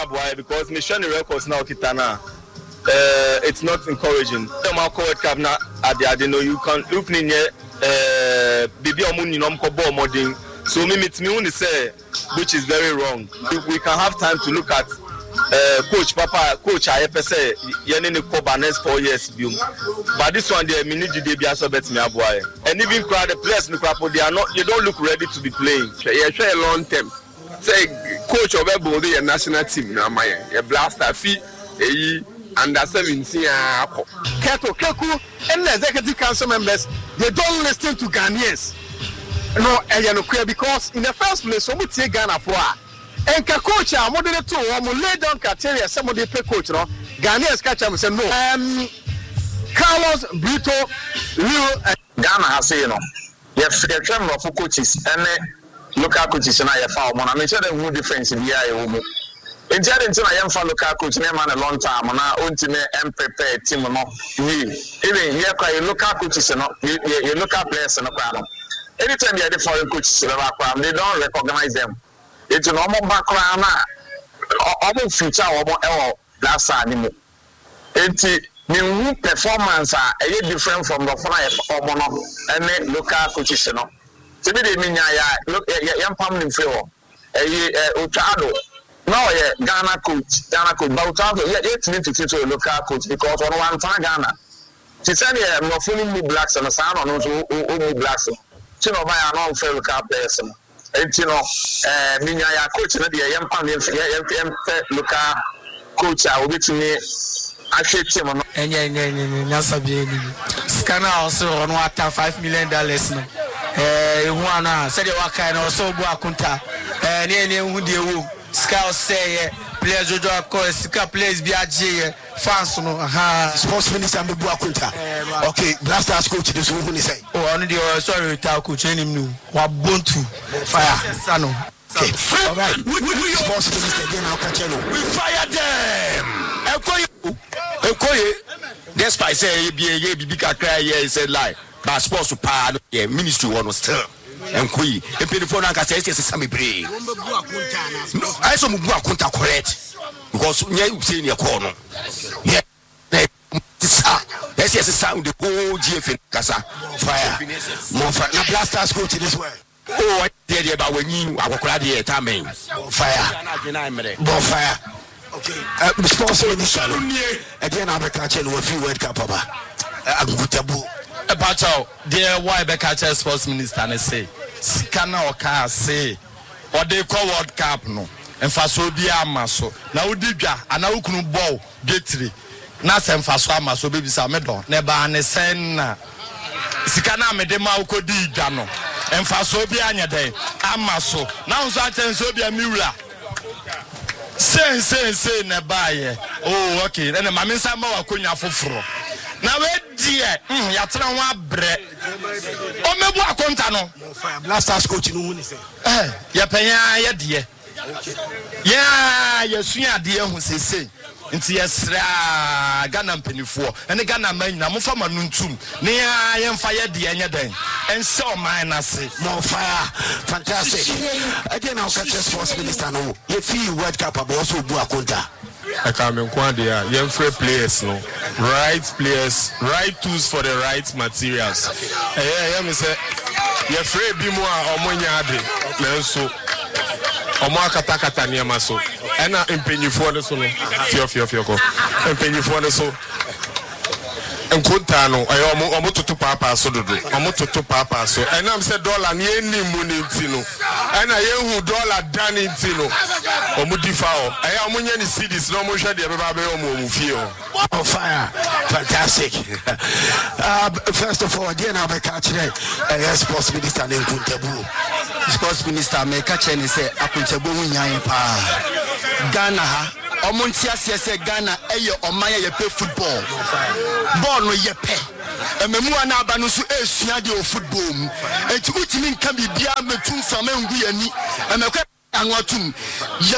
Why? Because mission records now kitana. It's not encouraging. World Cup na ade no you can opening baby omuni no mko modern. So me say which is very wrong. We can have time to look at coach Ayepe say yene ne cover next 4 years but this one they need to be so bet me aboy and even crowd the players they don't look ready to be playing. A long term say coach Obebo the national team na my blaster fee under 17 Keku and the executive council members they don't listen to Ghanaians because in the first place some take Ghana for and coach moderate to lay down criteria somebody pay coach no Ghanaians catch him say no Carlos Brito real Ghana has say you trend of coaches and local coaches na you found I mean say the difference in here in I am for local coach name man a long time na ontime prepare team no even here kwa local coaches no you local players no kwa anytime you have foreign coaches they don't recognize them. It's a normal background. Almost future last time. It's new performance are a different from the fire and local coaches. To me, they mean look young family feel a Uchado. No, Ghana coach, but it's need to teach a local coach because on one time Ghana. She said, "Yeah, more fully blacks and a son on those blacks." You know, my non fair local players. And you know, Minya coach, the young local coach, I will be to me. I said, Tim, and Scanner also on what $5 million. One said, what kind of so Buakunta, and any who deal Scout say, players who draw course, Sika plays BRG, fans, sports minister and Buakunta. Okay, blasters coach, this one say, oh, only the sorry, coach, any new, Wabuntu, fire, Sano. Okay, all right, sports minister again, I'll catch you. We fire them. Okoye, despite say, BBK cry, yeah, said lie, but sports to power, yeah, ministry one was still. And Kui, and Peniphone says, yes, Sammy Bray. No, I saw Mubuakunta correct because you see in your corner. Yeah, yes, yes, sound the whole GF Casa fire. More fire. Now, blasters go to this way. Oh, I did about when you are crowded time. Fire. Bonfire. Okay, sponsor initial. Again, I'm a catcher with a few World Cup. I'm good to about dear why Becca sports minister and say Sikana or car say what they call World Cup no and Fasobia Maso. Now Udibia and now couldn't ball getri. Nasem Faswama so baby Samedo, never an sen Sikana Medema Ukodi Dano and Fasobia Nyade Amaso. Now Satan Sobia Mura. Say nebaye. Oh, okay. Then my miss Sama Kunya Fufro. Now, dear, Yatra one bread. Oh, me boa contano. Blasters coach in Unise. Yapaya, ya dear. Yeah, yes, we are dear who say. Into yes, Ghana penny for, and the Ghana man, Namufama Nuntum, near I am fire the Anyadang, and so mine I say, more fire, fantastic. Again, I'll catch a sports minister. No, if you World Cup, I also Buakunta. I can't remember young free players, no right players, right tools for the right materials. Yeah, me say, you're free be more or money, so or kata near my so. And I'm paying you for the solo. Fio. I'm paying you for the so. And Contano, I almost to papa so do. Almost to papa so. And I'm said dollar near any money tino. And I am dollar done in tino. Omudifao. I am when you see this no more shady baby feel. Oh, fire. Fantastic. First of all, again, I'll be catching it. Sports minister named Kuntebu. Sports minister may catch and say, Akuntebu Nyan Ghana. Omontia say Ghana eyo omaya ye play football. Ball no ye pe. Ememu ana aba no so esua de o football mu. Enti utimi nka bibia metum fama ngu yani. Emekwa anwatum. Ye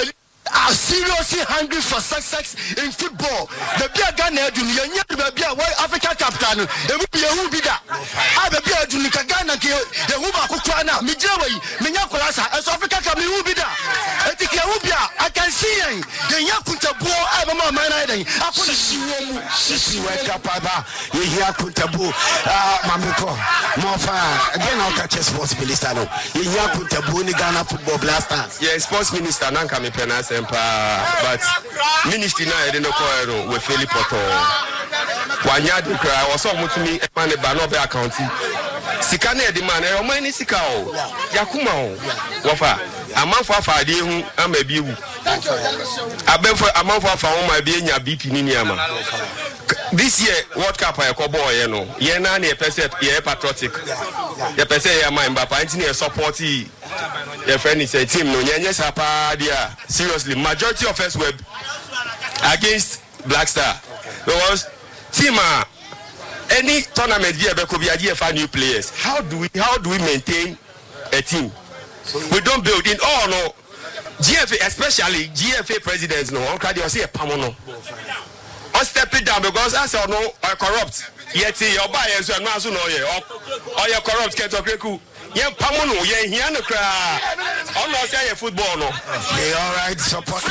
are seriously hungry for success in football. The beer Ghana Junior, the beer Africa captain, it will be a Hubida. I have a beer Junica Ghana, the Huba Kukwana, Mijawi, Minyakulasa, as Africa Kami Hubida. I can see the Yakuta Bo, I have a man. I put a Sisi wake up, you hear Kutabu, Mamiko, Mofa, again, I'll catch a sports minister. You hear Kutabu, Ghana football blasters. Yeah, sports minister, Nankami Penas. But ministry now I didn't know with Philip Otto. One yard cry was so much to me and the Banobe County. Sikane the man, or many Sikao, Yakuma, Wafa, a month of a day, I'm a view. I bet for a month of my being a BP Niniama. This year, World Cup, I call boy, you know, Yenani, a person, patriotic. The person, my Papa, a supportee. Your friend is a team, no, yes, seriously, majority of us were against Black Star. There was team, any tournament here, there could be a new players. How do we maintain a team? We don't build in all no. GFA, especially GFA presidents, no, on credit, say a pamono. On step it down because I saw no corrupt. Yet your buyers are not so no, or your corrupt get a yeah, Pamono, yeah, he and the crowd. I'm not saying football, no. Okay, all right, support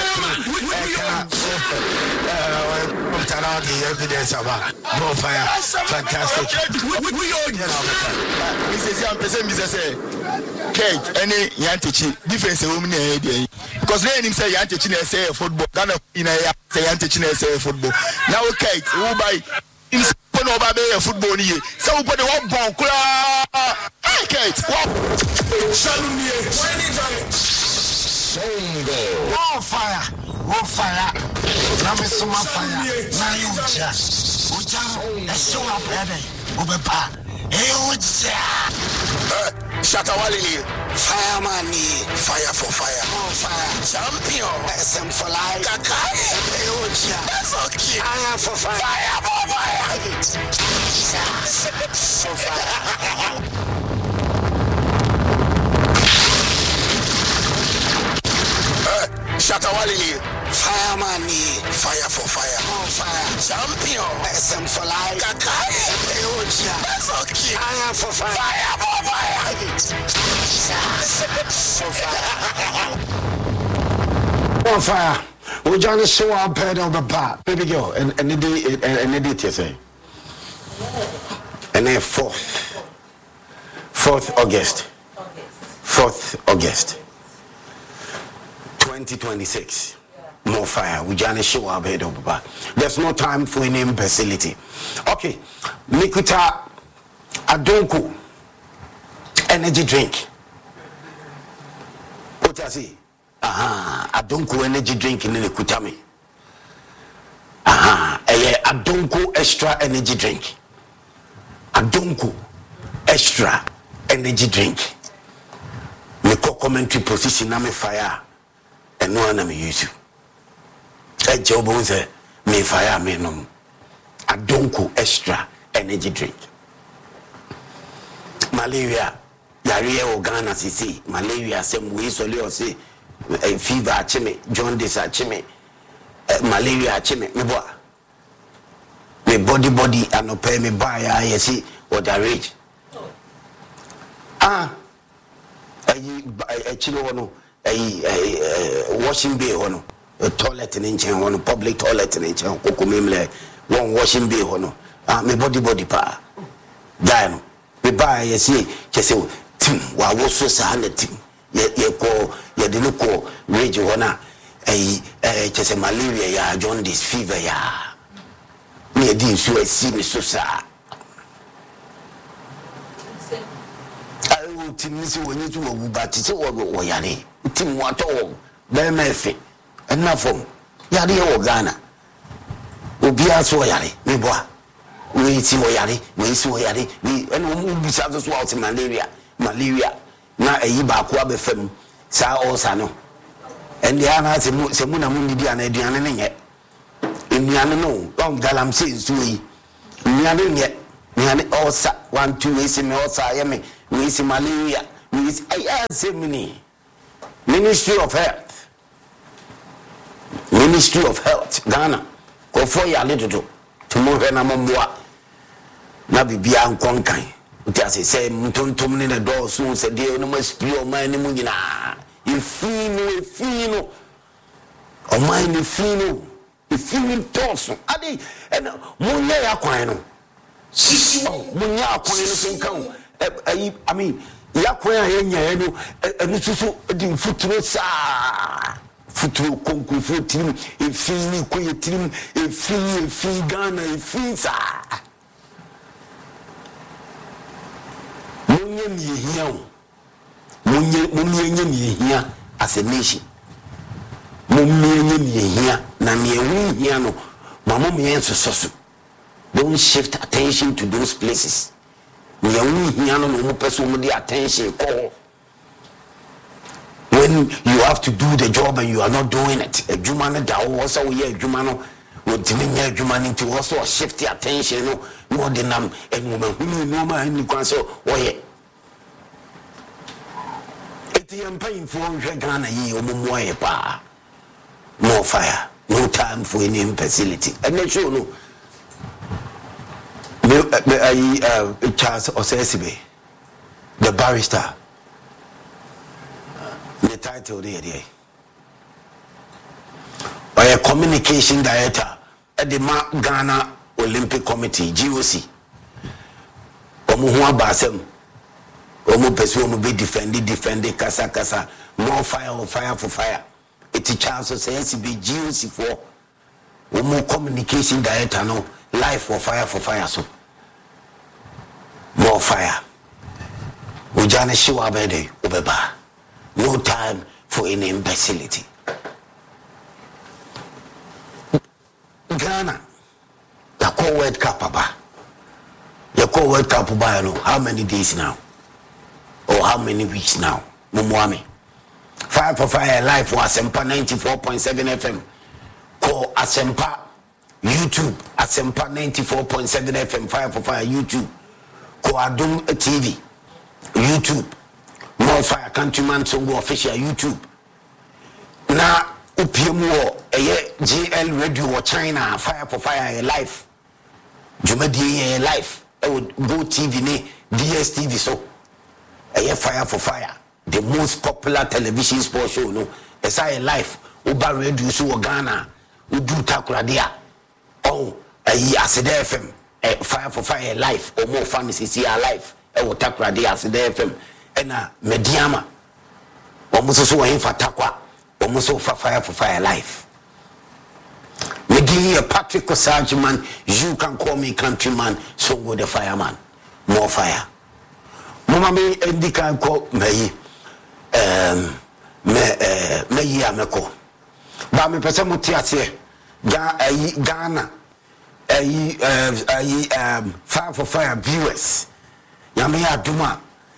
the evidence of bonfire. Fantastic. We all Kate, any Yantichi, difference woman because then him say Yantichi say football, Ghana in a say Yantichi say football. Now, Kate, who by in football here. So we put the one ball. Kate, what? Fire. Now me some fire. Now you just. Uja, show up ready. Ubepa. Shatawali, fireman, fire for fire, fire, champion, SM for life, Kakai, that's okay, fire for fire, Shatawali, fireman, fire for fire, champion, SM for life, Kakai, that's okay, fire for fire, fire. We just show up head of the part, baby girl, and the date you say, and then 4th August 2026. More fire. We just show up head of the part. There's no time for any imbecility. Okay, Nikuta Adonku energy drink. What I see? Adonku energy drink in the Kutami. Adonku extra energy drink. Adonku extra energy drink. Me commentary position na me fire. And no one me use you. A job on say me fire me no. Adonku extra energy drink. Malaria. Yari o Ghana sisi malaria sem we soli o say fever achime jaundice achime malaria achime me boa me body anope me buy ya see what the rage chilo wono washing bay wono toilet in nchen wono public toilet in nchen kokomemle one washing bay wono me body pa dai me buy ya see chese team wa wo so sa na team ye ko ye de no ko rage wona chese malaria ya jaundice fever ya me di so asi me so sa ayo team si woni tu wo ba ti se wo yare team wa to be mefe na fom yare wo Ghana obi aso yare me boa we si wo yare we and wo bi sa so out malaria na eyi ba ko abefam sa osa no ende ana se mu na mu ndi ana aduane ne nye nnuane no don galam se nsu yi nnuane nye nnuane osa 1 2 we se me osa ye me we se malaria we se I say mini Ministry of Health Ministry of Health Ghana go for ya little tomorrow na momwa na bibia nkonkan uti ase say mtontom ne do so se de no maspiri o man ne mu nyina efino o man ne fino toso ade ena munya ya kwan no munya kwan no senkan I mean ya kwan ya no enu susu di futuro sa futuro konku futuro efini ko yetirim efini Ghana efini sa Munya as a nation. Munya na here no mama so. Don't shift attention to those places. Here no person with attention call. When you have to do the job and you are not doing it, a Jumana da also here Jumano would diminish Jumani to also shift the attention more than and woman who no man you can so I'm paying for Ghana ye more fire, no time for any facility. And then show no Charles Osesibe, the barrister, the title there, by a communication director at the Ghana Olympic Committee, GOC. Omuhua Basem. Omo person be defended kasa more fire for fire. It's Charles Osesibe GOC for Omo communication director no life for fire so more fire. Ujane shiwa bede ubeba. No time for any imbecility. Ghana the call World Cup aba. The call World Cup aba how many days now? Or how many weeks now? Mumwami. Fire for Fire live for Asempa 94.7 FM. Call Asempa YouTube. Asempa 94.7 FM. Fire for Fire YouTube. Call Adum TV. YouTube. More Fire Countryman Songo official YouTube. Na UPM GL Radio or China. Fire for Fire live. Jumadi live. I would go TV ne DSTV so. Fire for Fire, the most popular television sports show, no. As I life, Uba Radio so Ghana, we do takura there. Oh, Asede FM, Fire for Fire life, or more fantasy see our life, takura there, Asede FM, and Mediama, almost so in for takwa, almost so for Fire life. Megi Patrick Osajiman, you can call me countryman, so go the fireman, more fire. Mama me endika ko meyi meyi ameko ba me pese muti ase Ghana Fire for Fire viewers yame aduma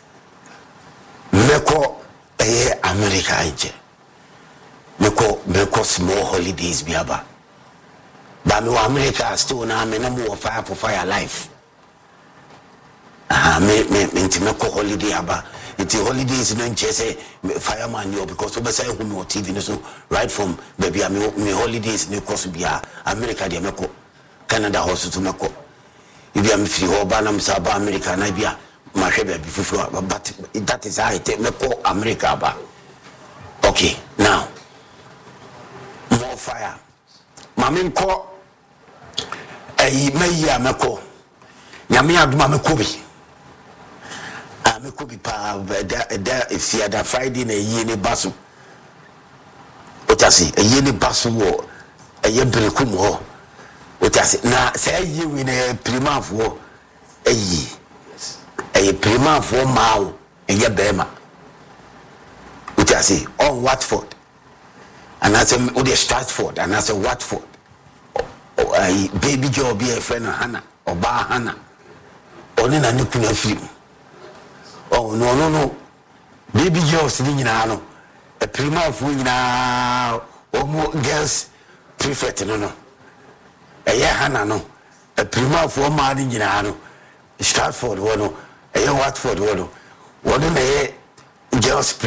meko America ije meko small holidays biaba ba me wa America still na me na mo Fire for Fire life. Me holiday aba. It's holidays no say fireman you because we say who no TV so right from baby me holidays no course bia America dey meko Canada house to meko. If you am free ho ba na msaba America na bia ma hwebe bi fufu but that is how it meko America aba. Okay, now more fire. Mama nko meyi ameko. Nyame aduma meko bi. Me could be if you had a Friday in a yearly basu. What I see, a yearly basu war, a year breakum war. What I see, now say you in a prima war, a prima for Mao, and your Bema. What I see, on Watford, and I say, oh, Stratford, and I say, Watford. A baby girl be a friend of Hannah, or Bar Hannah, or in a nuclear film. Oh no. Baby girls sitting in a prima of women or more girls prefect no. A year Hannah no. A prima of one man in ano. Stratford one. A year Watford one. One girls